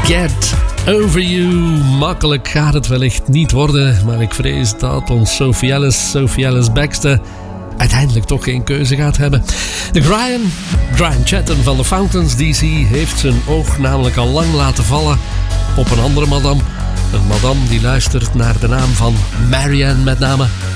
Get Over You. Makkelijk gaat het wellicht niet worden, maar ik vrees dat ons Sophie Ellis Bextor uiteindelijk toch geen keuze gaat hebben. De Brian Chatham van The Fountains DC heeft zijn oog namelijk al lang laten vallen op een andere madame. Een madame die luistert naar de naam van Marianne met name.